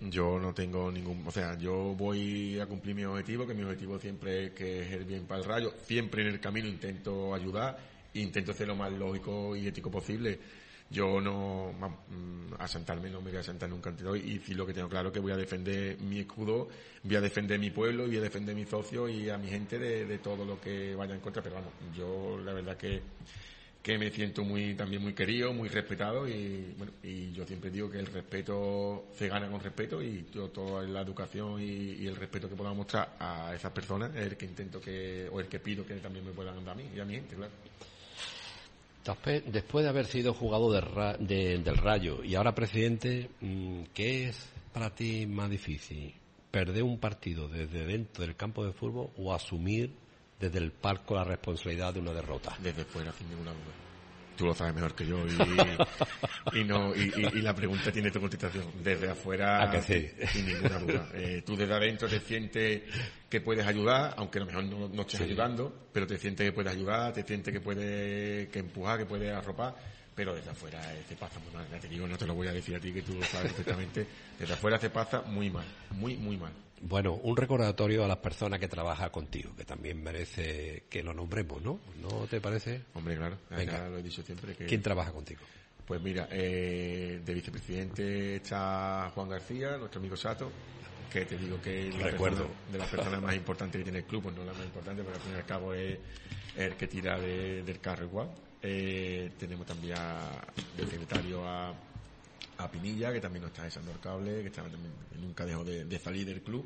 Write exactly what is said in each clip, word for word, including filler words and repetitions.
yo no tengo ningún, o sea, yo voy a cumplir mi objetivo, que mi objetivo siempre es que es el bien para el Rayo, siempre en el camino intento ayudar, intento ser lo más lógico y ético posible. Yo no, a sentarme no me voy a sentar nunca ante todo, y sí lo que tengo claro es que voy a defender mi escudo, voy a defender mi pueblo, voy a defender a mis socios y a mi gente de, de todo lo que vaya en contra, pero vamos, yo la verdad que que me siento muy también muy querido, muy respetado, y bueno, y yo siempre digo que el respeto se gana con respeto, y yo toda la educación y, y el respeto que podamos mostrar a esas personas es el que intento que, o el que pido que también me puedan dar a mí y a mi gente, claro. Después de haber sido jugador de Ra- de, del Rayo y ahora presidente, ¿qué es para ti más difícil? ¿Perder un partido desde dentro del campo de fútbol o asumir desde el palco la responsabilidad de una derrota? Desde fuera, sin ninguna duda. Tú lo sabes mejor que yo, y, y no y, y, y la pregunta tiene tu contestación. Desde afuera, ¿A que sí? Sin ninguna duda. Eh, tú desde adentro te sientes que puedes ayudar, aunque a lo mejor no, no estés sí. ayudando, pero te sientes que puedes ayudar, te sientes que puedes que empujar, que puedes arropar, pero desde afuera eh, te pasa muy mal. Ya te digo, no te lo voy a decir a ti, que tú lo sabes perfectamente. Desde afuera te pasa muy mal, muy, muy mal. Bueno, un recordatorio a las personas que trabajan contigo, que también merece que lo nombremos, ¿no? ¿No te parece? Hombre, claro, Venga. ya lo he dicho siempre. Que... ¿Quién trabaja contigo? Pues mira, eh, de vicepresidente está Juan García, nuestro amigo Sato, que te digo que es Recuerdo. de las personas más importantes que tiene el club, pues no la más importante, porque al fin y al cabo es el que tira de, del carro igual. Eh, tenemos también a, de secretario a a Pinilla, que también nos está echando el cable, que está, también, nunca dejó de, de salir del club.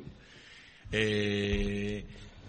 Eh,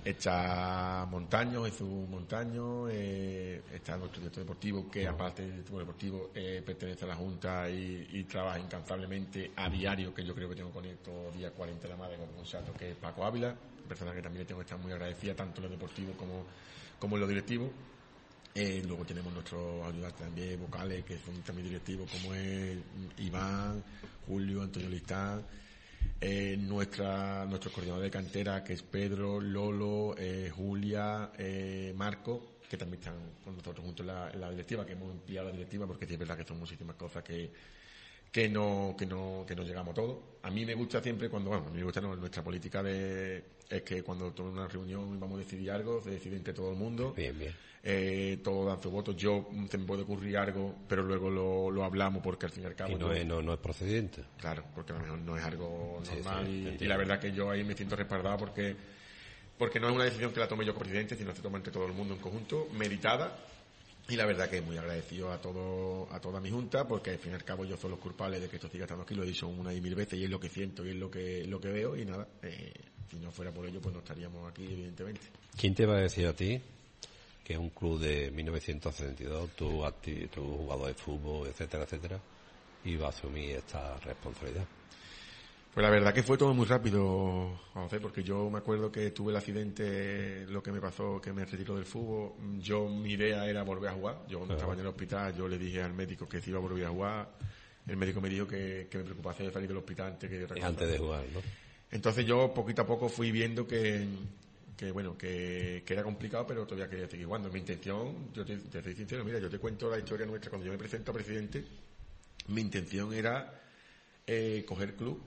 está Montaño, Jesús Montaño, eh, está nuestro director deportivo, que aparte del director deportivo eh, pertenece a la Junta y, y trabaja incansablemente a diario, que yo creo que tengo con estos días cuarenta de la madre con un santo, que es Paco Ávila, persona que también le tengo que estar muy agradecida, tanto en lo deportivo como, como en lo directivo. Eh, luego tenemos nuestros ayudantes también vocales, que son también directivos, como es Iván, Julio, Antonio Listán, eh, nuestra, nuestro coordinador de cantera, que es Pedro, Lolo, eh, Julia, eh, Marco, que también están con nosotros juntos en la, en la directiva, que hemos ampliado la directiva, porque sí es verdad que son muchísimas cosas que que no que no que no llegamos a todo. A mí me gusta siempre cuando, bueno, a mí me gusta no, nuestra política de es que cuando tomo una reunión y vamos a decidir algo, se decide entre todo el mundo. Bien, bien. Eh, todos dan su voto. Yo se me puede ocurrir algo, pero luego lo, lo hablamos, porque al fin y al cabo... Y no, yo, es, no, no es procedente. Claro, porque a lo mejor no es algo sí, normal, sí, y, y la verdad que yo ahí me siento respaldado, porque porque no es una decisión que la tome yo como presidente, sino que se toma entre todo el mundo en conjunto, meditada. Y la verdad que muy agradecido a todo a toda mi junta, porque al fin y al cabo yo soy los culpables de que esto siga estando aquí, lo he dicho una y mil veces, y es lo que siento y es lo que lo que veo, y nada, eh, si no fuera por ello pues no estaríamos aquí, evidentemente. ¿Quién te va a decir a ti que es un club de mil novecientos setenta y dos, tu, tu jugador de fútbol, etcétera, etcétera, iba a asumir esta responsabilidad? Pues la verdad que fue todo muy rápido, José, porque yo me acuerdo que tuve el accidente, lo que me pasó, que me retiró del fútbol. Yo, mi idea era volver a jugar. Yo cuando estaba en el hospital, yo le dije al médico que si iba a volver a jugar. El médico me dijo que, que me preocupase de salir del hospital antes que de antes de jugar, ¿no? Entonces yo poquito a poco fui viendo que, que bueno, que, que era complicado, pero todavía quería seguir jugando. Mi intención, yo te, te soy sincero, mira, yo te cuento la historia nuestra. Cuando yo me presento a presidente, mi intención era eh, coger club.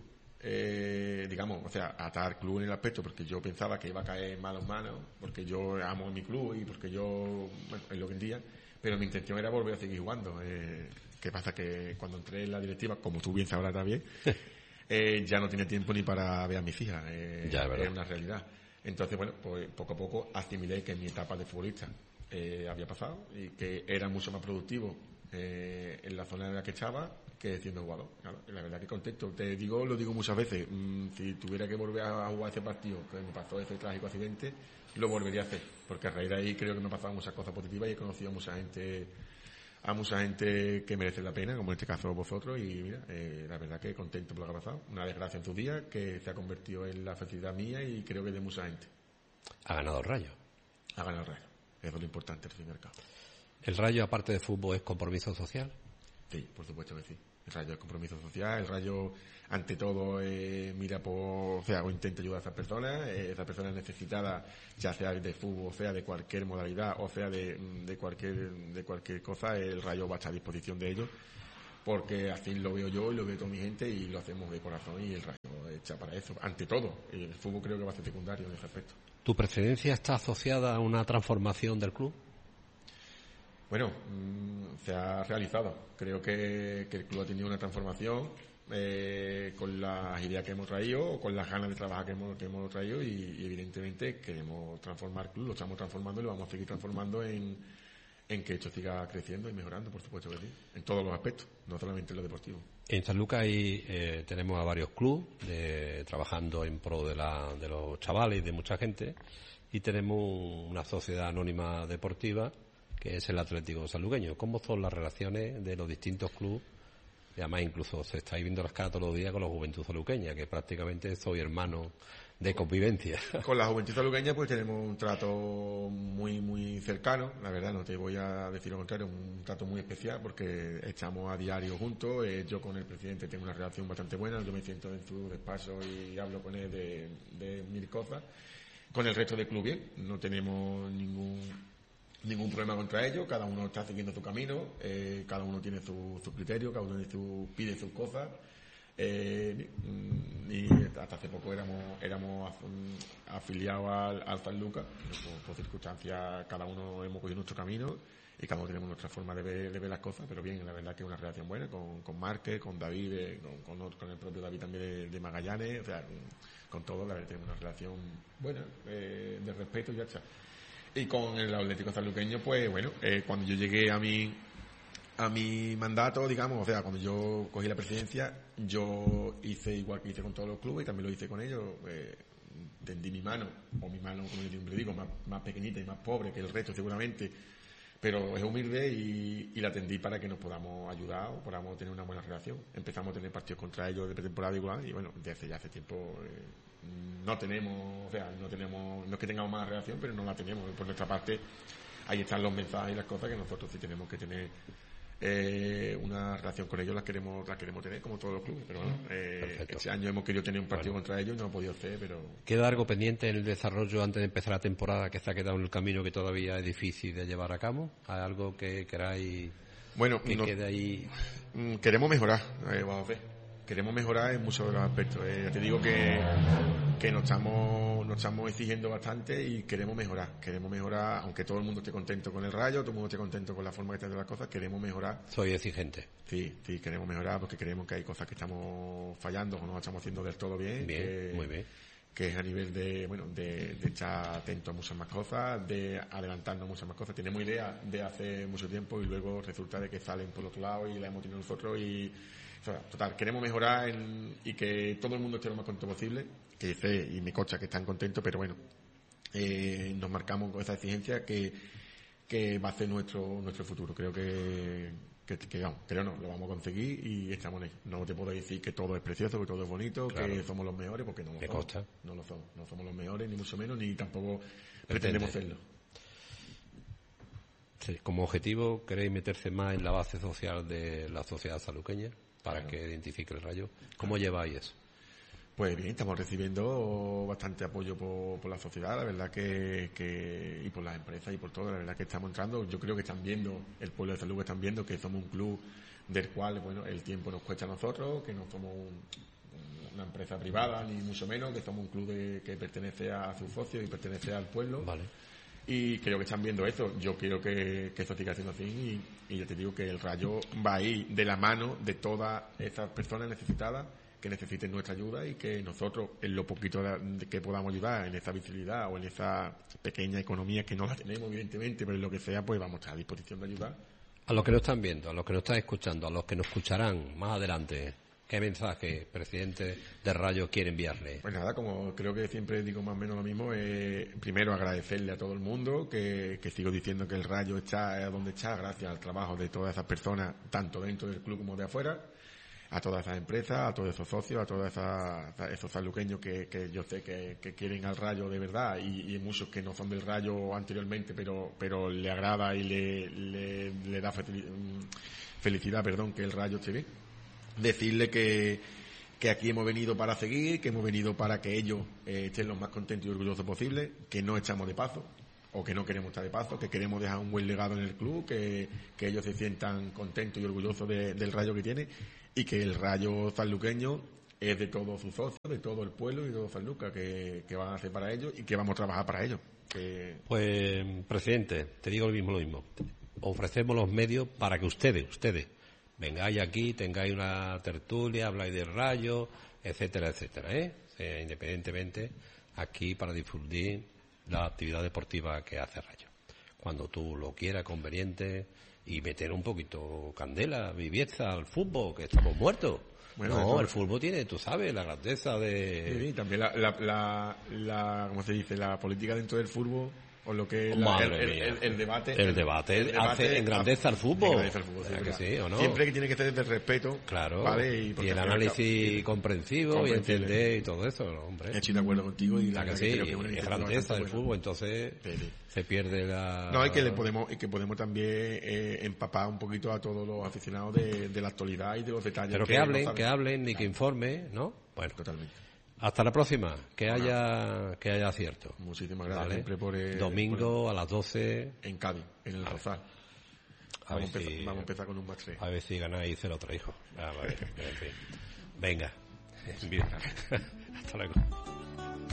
Eh, digamos, o sea, atar club en el aspecto, porque yo pensaba que iba a caer en malas manos, porque yo amo mi club y porque yo, bueno, es lo que día, pero mi intención era volver a seguir jugando. Eh, ¿Qué pasa? Que cuando entré en la directiva, como tú bien sabrás también, eh, ya no tenía tiempo ni para ver a mis hijas, eh, ya, es era una realidad. Entonces, bueno, pues poco a poco asimilé que mi etapa de futbolista eh, había pasado y que era mucho más productivo eh, en la zona en la que estaba que siendo jugador. Claro, la verdad que contento. Te digo, lo digo muchas veces, mmm, si tuviera que volver a jugar ese partido que me pasó ese trágico accidente, lo volvería a hacer, porque a raíz de ahí creo que me han pasado muchas cosas positivas y he conocido a mucha gente a mucha gente que merece la pena, como en este caso vosotros, y mira, eh, la verdad que contento por lo que ha pasado. Una desgracia en sus días que se ha convertido en la felicidad mía y creo que de mucha gente. Ha ganado el Rayo. Ha ganado el Rayo. Eso es lo importante al fin y al cabo. ¿El Rayo, aparte de fútbol, es compromiso social? Sí, por supuesto que sí. El Rayo es compromiso social, el Rayo ante todo eh, mira por, o sea, o intenta ayudar a esas personas, eh, esas personas necesitadas, ya sea de fútbol, o sea de cualquier modalidad, o sea de, de cualquier de cualquier cosa, el Rayo va a estar a disposición de ellos, porque así lo veo yo y lo veo toda mi gente y lo hacemos de corazón y el Rayo echa para eso, ante todo. El fútbol creo que va a ser secundario en ese aspecto. ¿Tu presidencia está asociada a una transformación del club? Bueno, mmm, se ha realizado. Creo que, que el club ha tenido una transformación eh, con las ideas que hemos traído, con las ganas de trabajar que hemos, que hemos traído y, y evidentemente queremos transformar el club, lo estamos transformando y lo vamos a seguir transformando en, en que esto siga creciendo y mejorando, por supuesto que sí, en todos los aspectos, no solamente en lo deportivo. En Sanlúcar ahí, eh, tenemos a varios clubes de, trabajando en pro de, la, de los chavales y de mucha gente, y tenemos una sociedad anónima deportiva que es el Atlético Sanluqueño. ¿Cómo son las relaciones de los distintos clubes? Y además incluso se está viendo las caras todos los días con la Juventud Sanluqueña, que prácticamente soy hermano de convivencia. Con la Juventud Sanluqueña pues tenemos un trato muy muy cercano, la verdad no te voy a decir lo contrario, un trato muy especial porque estamos a diario juntos, eh, yo con el presidente tengo una relación bastante buena, yo me siento en su despacho y hablo con él de, de mil cosas. Con el resto del club bien, no tenemos ningún ningún problema contra ellos, cada uno está siguiendo su camino, eh, cada uno tiene su, su criterio, cada uno tiene su, pide sus cosas, eh, y hasta hace poco éramos éramos afiliados al, al Sanlúcar, por, por circunstancias cada uno hemos cogido nuestro camino y cada uno tenemos nuestra forma de ver, de ver las cosas, pero bien, la verdad que es una relación buena con, con Márquez, con David, eh, con, con, con el propio David también de, de Magallanes, o sea, con todos la verdad tenemos una relación buena, eh, de respeto y ya está. Y con el Atlético Sanluqueño, pues bueno, eh, cuando yo llegué a mi a mi mandato, digamos, o sea, cuando yo cogí la presidencia, yo hice igual que hice con todos los clubes y también lo hice con ellos, eh, tendí mi mano, o mi mano, como yo siempre digo, más, más pequeñita y más pobre que el resto seguramente, pero es humilde y, y la tendí para que nos podamos ayudar o podamos tener una buena relación. Empezamos a tener partidos contra ellos de pretemporada igual y bueno, desde ya hace tiempo eh, no tenemos, o sea, no tenemos, no es que tengamos más relación, pero no la tenemos. Por nuestra parte, ahí están los mensajes y las cosas que nosotros sí tenemos que tener eh, una relación con ellos, las queremos, las queremos tener como todos los clubes, pero bueno, eh, este año hemos querido tener un partido bueno. contra ellos, no ha podido ser, pero... ¿Queda algo pendiente en el desarrollo antes de empezar la temporada que se ha quedado en el camino que todavía es difícil de llevar a cabo? ¿Hay algo que queráis bueno, que no, quede ahí? Queremos mejorar, eh, vamos a ver. Queremos mejorar en muchos de los aspectos. Eh, ya te digo que, que nos estamos nos estamos exigiendo bastante y queremos mejorar. Queremos mejorar, aunque todo el mundo esté contento con el Rayo, todo el mundo esté contento con la forma que están las cosas, queremos mejorar. Soy exigente. Sí, sí, queremos mejorar porque creemos que hay cosas que estamos fallando o no estamos haciendo del todo bien. Bien, que, muy bien. Que es a nivel de, bueno, de, de estar atento a muchas más cosas, de adelantarnos muchas más cosas. Tenemos ideas de hace mucho tiempo y luego resulta de que salen por otro lado y la hemos tenido nosotros y... O sea, total, queremos mejorar en, y que todo el mundo esté lo más contento posible, que sé y me consta que están contentos, pero bueno, eh, nos marcamos con esa exigencia que, que va a ser nuestro nuestro futuro. Creo que, que, que vamos, creo no, lo vamos a conseguir y estamos en ello. No te puedo decir que todo es precioso, que todo es bonito, claro. que somos los mejores, porque no lo me somos. Consta. No lo somos, no somos los mejores, ni mucho menos, ni tampoco pretendemos serlo. Sí, como objetivo, ¿queréis meterse más en la base social de la sociedad sanluqueña? Para claro. que identifique el Rayo. ¿Cómo claro. lleváis eso? Pues bien, estamos recibiendo bastante apoyo por, por la sociedad, la verdad que, que y por las empresas y por todo, la verdad que estamos entrando. Yo creo que están viendo, el pueblo de Sanluqueño están viendo que somos un club del cual, bueno, el tiempo nos cuesta a nosotros, que no somos un, una empresa privada, ni mucho menos, que somos un club de, que pertenece a sus socios y pertenece al pueblo. Vale. Y creo que están viendo eso. Yo quiero que, que eso siga siendo así y, y ya te digo que el Rayo va a ir de la mano de todas esas personas necesitadas que necesiten nuestra ayuda y que nosotros, en lo poquito de, de que podamos ayudar, en esa visibilidad o en esa pequeña economía que no la tenemos, evidentemente, pero en lo que sea, pues vamos a estar a disposición de ayudar. A los que nos están viendo, a los que nos están escuchando, a los que nos escucharán más adelante, ¿qué mensaje, presidente de Rayo, quiere enviarle? Pues nada, como creo que siempre digo más o menos lo mismo, eh, primero agradecerle a todo el mundo, que, que sigo diciendo que el Rayo está donde está gracias al trabajo de todas esas personas, tanto dentro del club como de afuera, a todas esas empresas, a todos esos socios, a todos esas, a esos sanluqueños que, que yo sé que, que quieren al Rayo de verdad y, y muchos que no son del Rayo anteriormente, pero pero le agrada y le, le, le da felicidad, perdón, que el Rayo esté bien. Decirle que, que aquí hemos venido para seguir, que hemos venido para que ellos eh, estén lo más contentos y orgullosos posible, que no echamos de paso, o que no queremos estar de paso, que queremos dejar un buen legado en el club, que, que ellos se sientan contentos y orgullosos de, del Rayo que tiene, y que el Rayo sanluqueño es de todos sus socios, de todo el pueblo y de todo Sanlúcar, que, que van a hacer para ellos y que vamos a trabajar para ellos. Que... Pues, presidente, te digo lo mismo, lo mismo. Ofrecemos los medios para que ustedes, ustedes, vengáis aquí, tengáis una tertulia, habláis del Rayo, etcétera, etcétera, ¿eh? O sea, independientemente, aquí para difundir la actividad deportiva que hace Rayo. Cuando tú lo quieras, conveniente, y meter un poquito candela, vivieza al fútbol, que estamos muertos. Bueno, no, eso... el fútbol tiene, tú sabes, la grandeza de... Sí, también la, la, la, la, ¿cómo se dice? La política dentro del fútbol, o lo que es la, el, el, el, el debate... El debate, el debate hace engrandeza al fútbol. Engrandeza al fútbol, sí, que sí, ¿o no? Siempre que tiene que ser desde el respeto. Claro, ¿vale? Y, y el análisis y, comprensivo y entender y todo eso, ¿no, hombre? Estoy de acuerdo contigo y la que sí, que es es grandeza del fútbol, entonces sí, sí. se pierde la... No, y que le podemos, y que podemos también eh, empapar un poquito a todos los aficionados de, de la actualidad y de los detalles. Pero que, que hablen, no que hablen y que informen, ¿no? Bueno, totalmente. Hasta la próxima, que bueno, haya que haya acierto. Muchísimas gracias. ¿Vale? Siempre por el, domingo por el, a las doce en Cádiz, en el Rosal. Vamos, si, vamos a empezar con un más tres. A ver si ganáis cero tres, hijo. A ver, en fin. Venga. Hasta luego.